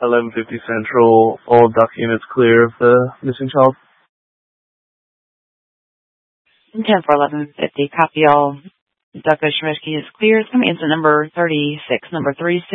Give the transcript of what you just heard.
1150 Central, all dock units clear of the missing child. 10 for 1150, copy all. Douglas Shemeshki is clear. It's coming into number 36, number 36.